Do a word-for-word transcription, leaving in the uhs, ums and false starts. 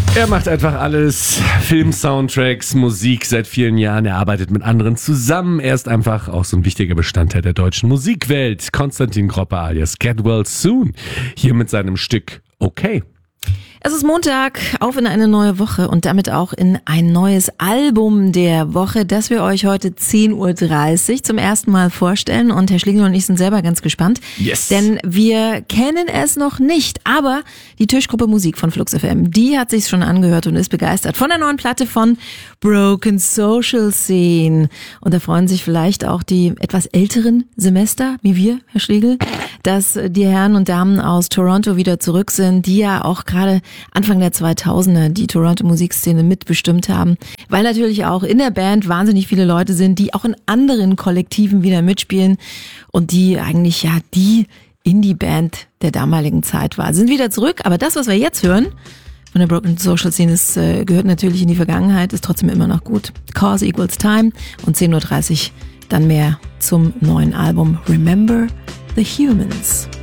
Er macht einfach alles. Film-Soundtracks, Musik seit vielen Jahren. Er arbeitet mit anderen zusammen. Er ist einfach auch so ein wichtiger Bestandteil der deutschen Musikwelt. Konstantin Gropper alias Get Well Soon. Hier mit seinem Stück Okay. Es ist Montag, auf in eine neue Woche und damit auch in ein neues Album der Woche, das wir euch heute zehn Uhr dreißig zum ersten Mal vorstellen. Und Herr Schlegel und ich sind selber ganz gespannt, Yes. denn wir kennen es noch nicht. Aber die Tischgruppe Musik von Flux F M, die hat sich schon angehört und ist begeistert von der neuen Platte von Broken Social Scene. Und da freuen sich vielleicht auch die etwas älteren Semester, wie wir, Herr Schlegel, dass die Herren und Damen aus Toronto wieder zurück sind, die ja auch gerade Anfang der zweitausender die Toronto Musikszene mitbestimmt haben, weil natürlich auch in der Band wahnsinnig viele Leute sind, die auch in anderen Kollektiven wieder mitspielen und die eigentlich ja die Indie-Band der damaligen Zeit war. Sind wieder zurück, aber das, was wir jetzt hören von der Broken Social Scene, ist, äh, gehört natürlich in die Vergangenheit, ist trotzdem immer noch gut. Cause equals time und zehn Uhr dreißig dann mehr zum neuen Album Remember the Humans.